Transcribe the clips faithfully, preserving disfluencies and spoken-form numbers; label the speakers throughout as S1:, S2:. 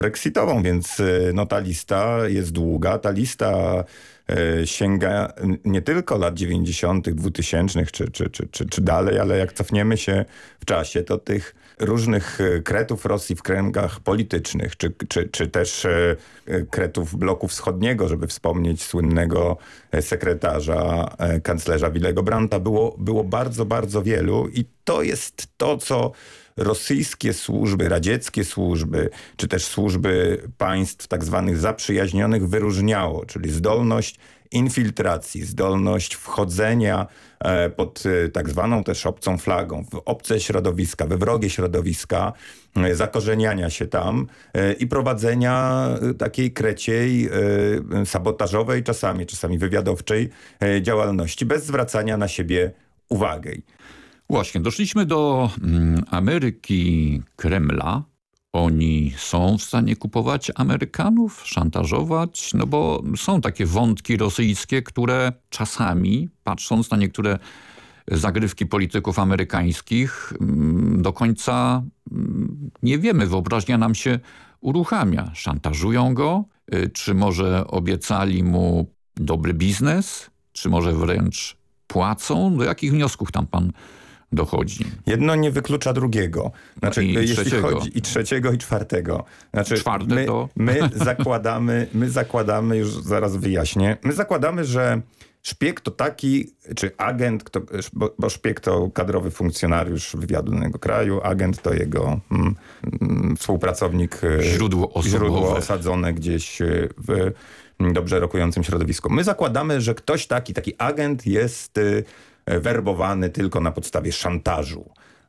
S1: brexitową, więc no, ta lista jest długa. Ta lista e, sięga nie tylko lat dziewięćdziesiątych, dwutysięcznych czy, czy, czy, czy, czy dalej, ale jak cofniemy się w czasie, to tych różnych kretów Rosji w kręgach politycznych, czy, czy, czy też e, kretów bloku wschodniego, żeby wspomnieć słynnego sekretarza e, kanclerza Willego Brandta, było, było bardzo, bardzo wielu i to jest to, co rosyjskie służby, radzieckie służby, czy też służby państw tak zwanych zaprzyjaźnionych wyróżniało, czyli zdolność infiltracji, zdolność wchodzenia pod tak zwaną też obcą flagą, w obce środowiska, we wrogie środowiska, zakorzeniania się tam i prowadzenia takiej kreciej, sabotażowej, czasami, czasami wywiadowczej działalności, bez zwracania na siebie uwagi.
S2: Właśnie, doszliśmy do mm, Ameryki Kremla. Oni są w stanie kupować Amerykanów, szantażować, no bo są takie wątki rosyjskie, które czasami, patrząc na niektóre zagrywki polityków amerykańskich, mm, do końca mm, nie wiemy, wyobraźnia nam się uruchamia. Szantażują go, y, czy może obiecali mu dobry biznes, czy może wręcz płacą? Do jakich wniosków tam pan dochodzi?
S1: Jedno nie wyklucza drugiego. Znaczy,
S2: I
S1: jeśli
S2: trzeciego.
S1: chodzi i trzeciego, i czwartego. Znaczy,
S2: Czwarte
S1: my,
S2: to?
S1: my zakładamy, my zakładamy, już zaraz wyjaśnię, my zakładamy, że szpieg to taki, czy agent, kto, bo, bo szpieg to kadrowy funkcjonariusz wywiadu danego kraju, agent to jego mm, mm, współpracownik,
S2: Źródło osobowe.
S1: źródło osadzone gdzieś w dobrze rokującym środowisku. My zakładamy, że ktoś taki, taki agent jest werbowany tylko na podstawie szantażu.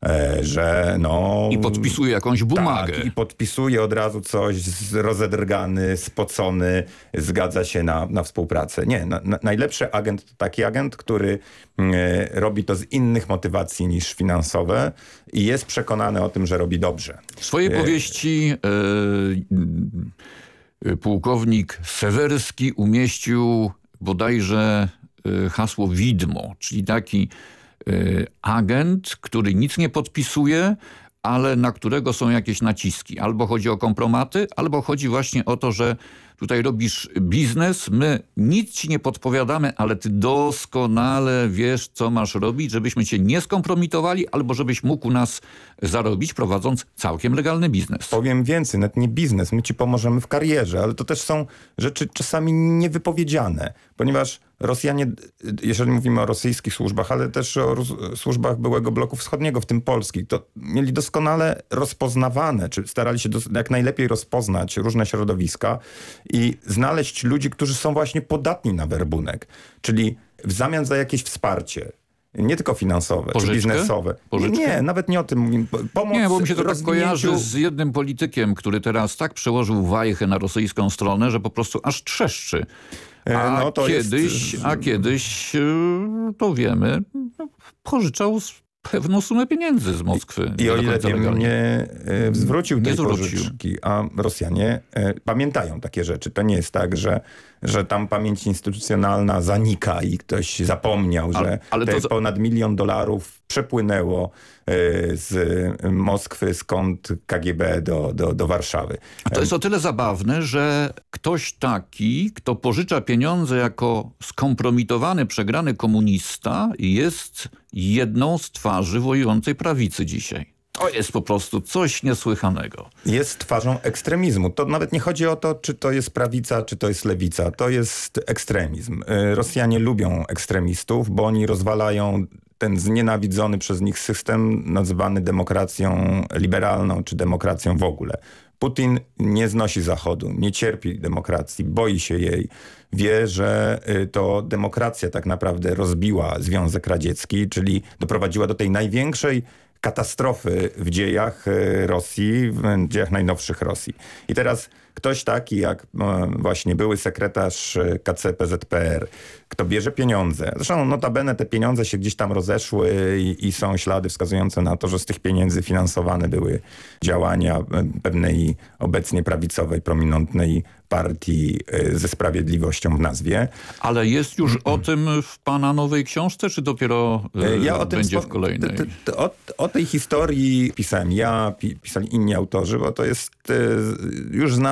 S1: Że no...
S2: I podpisuje jakąś bumagę.
S1: Tak, i podpisuje od razu coś, rozedrgany, spocony, zgadza się na, na współpracę. Nie, na, na, najlepszy agent to taki agent, który e, robi to z innych motywacji niż finansowe i jest przekonany o tym, że robi dobrze.
S2: W swojej
S1: e... powieści
S2: e, pułkownik Sewerski umieścił bodajże e, hasło widmo, czyli taki agent, który nic nie podpisuje, ale na którego są jakieś naciski. Albo chodzi o kompromaty, albo chodzi właśnie o to, że tutaj robisz biznes, my nic ci nie podpowiadamy, ale ty doskonale wiesz, co masz robić, żebyśmy cię nie skompromitowali, albo żebyś mógł u nas zarobić, prowadząc całkiem legalny biznes.
S1: Powiem więcej, nawet nie biznes, my ci pomożemy w karierze, ale to też są rzeczy czasami niewypowiedziane, ponieważ Rosjanie, jeżeli mówimy o rosyjskich służbach, ale też o służbach byłego bloku wschodniego, w tym polskich, to mieli doskonale rozpoznawane, czy starali się dos- jak najlepiej rozpoznać różne środowiska i znaleźć ludzi, którzy są właśnie podatni na werbunek, czyli w zamian za jakieś wsparcie. Nie tylko finansowe,
S2: Pożyczkę?
S1: czy biznesowe.
S2: Pożyczkę?
S1: Nie, nie, nawet nie o tym mówimy. Pomoc
S2: nie, bo mi się to tak
S1: rozwinięciu...
S2: kojarzy z jednym politykiem, który teraz tak przełożył wajchę na rosyjską stronę, że po prostu aż trzeszczy. A,
S1: no to
S2: kiedyś,
S1: jest...
S2: a kiedyś, to wiemy, pożyczał pewną sumę pieniędzy z Moskwy.
S1: I o ile wiem, nie e, zwrócił
S2: nie
S1: tej
S2: zwrócił.
S1: pożyczki, a Rosjanie e, pamiętają takie rzeczy. To nie jest tak, że, że tam pamięć instytucjonalna zanika i ktoś zapomniał, ale, że
S2: ale
S1: te
S2: to...
S1: ponad milion dolarów przepłynęło e, z Moskwy, skąd K G B do, do, do Warszawy.
S2: A to jest o tyle zabawne, że ktoś taki, kto pożycza pieniądze jako skompromitowany, przegrany komunista, jest jedną z twarzy wojującej prawicy dzisiaj. To jest po prostu coś niesłychanego.
S1: Jest twarzą ekstremizmu. To nawet nie chodzi o to, czy to jest prawica, czy to jest lewica. To jest ekstremizm. Rosjanie lubią ekstremistów, bo oni rozwalają ten znienawidzony przez nich system nazywany demokracją liberalną, czy demokracją w ogóle. Putin nie znosi Zachodu, nie cierpi demokracji, boi się jej. Wie, że to demokracja tak naprawdę rozbiła Związek Radziecki, czyli doprowadziła do tej największej katastrofy w dziejach Rosji, w dziejach najnowszych Rosji. I teraz ktoś taki jak właśnie były sekretarz K C P Z P R, kto bierze pieniądze. Zresztą notabene te pieniądze się gdzieś tam rozeszły i, i są ślady wskazujące na to, że z tych pieniędzy finansowane były działania pewnej obecnie prawicowej, prominentnej partii e, ze sprawiedliwością w nazwie.
S2: Ale jest już o tym w pana nowej książce, czy dopiero e,
S1: Ja o tym
S2: będzie
S1: spo-
S2: w kolejnej?
S1: t- t- O, o tej historii pisałem ja, pi- pisali inni autorzy, bo to jest e, już znane